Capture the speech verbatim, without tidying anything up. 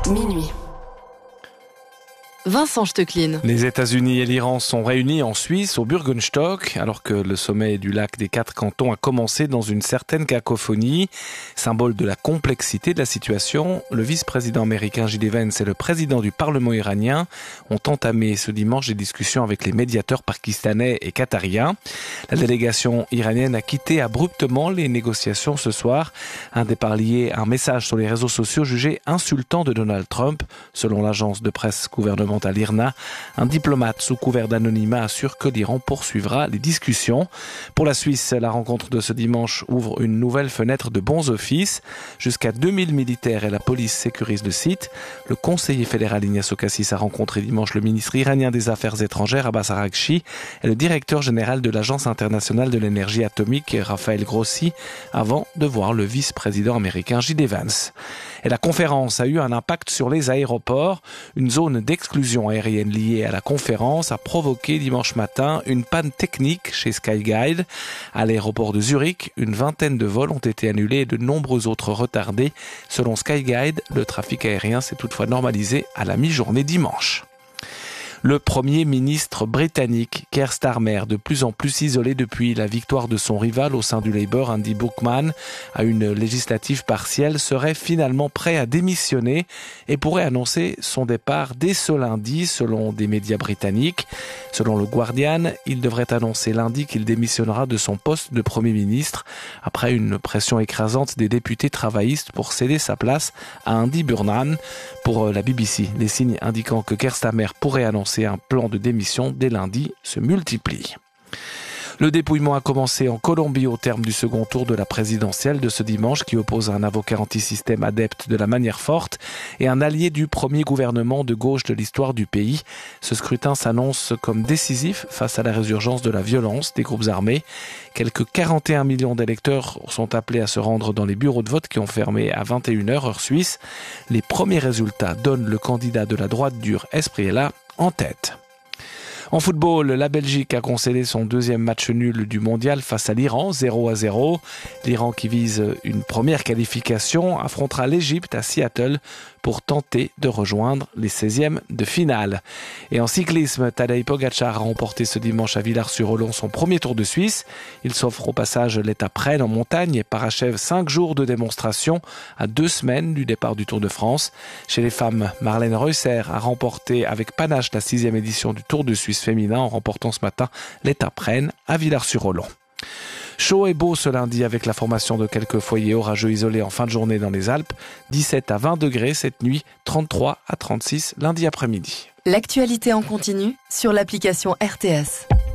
Minuit. Vincent Stecklin. Les États-Unis et l'Iran sont réunis en Suisse, au Bürgenstock, alors que le sommet du lac des quatre cantons a commencé dans une certaine cacophonie. Symbole de la complexité de la situation, le vice-président américain J D Vance et le président du Parlement iranien ont entamé ce dimanche des discussions avec les médiateurs pakistanais et qatariens. La délégation iranienne a quitté abruptement les négociations ce soir. Un départ lié à un message sur les réseaux sociaux jugé insultant de Donald Trump, selon l'agence de presse gouvernementale à l'I R N A. Un diplomate sous couvert d'anonymat assure que l'Iran poursuivra les discussions. Pour la Suisse, la rencontre de ce dimanche ouvre une nouvelle fenêtre de bons offices. Jusqu'à deux mille militaires et la police sécurisent le site. Le conseiller fédéral Ignacio Cassis a rencontré dimanche le ministre iranien des Affaires étrangères Abbas Araghchi et le directeur général de l'Agence internationale de l'énergie atomique Raphaël Grossi avant de voir le vice-président américain J D Vance. Et la conférence a eu un impact sur les aéroports. Une zone d'exclusion aérienne liée à la conférence a provoqué dimanche matin une panne technique chez Skyguide. À l'aéroport de Zurich, une vingtaine de vols ont été annulés et de nombreux autres retardés. Selon Skyguide, le trafic aérien s'est toutefois normalisé à la mi-journée dimanche. Le Premier ministre britannique, Keir Starmer, de plus en plus isolé depuis la victoire de son rival au sein du Labour, Andy Buckman, à une législative partielle, serait finalement prêt à démissionner et pourrait annoncer son départ dès ce lundi, selon des médias britanniques. Selon le Guardian, il devrait annoncer lundi qu'il démissionnera de son poste de Premier ministre après une pression écrasante des députés travaillistes pour céder sa place à Andy Burnham. Pour la B B C, les signes indiquant que Keir Starmer pourrait annoncer un plan de démission dès lundi se multiplient. Le dépouillement a commencé en Colombie au terme du second tour de la présidentielle de ce dimanche qui oppose un avocat anti-système adepte de la manière forte et un allié du premier gouvernement de gauche de l'histoire du pays. Ce scrutin s'annonce comme décisif face à la résurgence de la violence des groupes armés. Quelques quarante et un millions d'électeurs sont appelés à se rendre dans les bureaux de vote qui ont fermé à vingt et une heures heure suisse. Les premiers résultats donnent le candidat de la droite dure Espriella en tête. En football, la Belgique a concédé son deuxième match nul du mondial face à l'Iran, zéro à zéro. L'Iran, qui vise une première qualification, affrontera l'Égypte à Seattle pour tenter de rejoindre les seizièmes de finale. Et en cyclisme, Tadej Pogačar a remporté ce dimanche à Villars-sur-Olon son premier Tour de Suisse. Il s'offre au passage l'étape Rennes en montagne et parachève cinq jours de démonstration à deux semaines du départ du Tour de France. Chez les femmes, Marlène Reusser a remporté avec panache la sixième édition du Tour de Suisse féminin en remportant ce matin l'étape Rennes à Villars-sur-Olon. Chaud et beau ce lundi avec la formation de quelques foyers orageux isolés en fin de journée dans les Alpes. dix-sept à vingt degrés cette nuit, trente-trois à trente-six lundi après-midi. L'actualité en continu sur l'application R T S.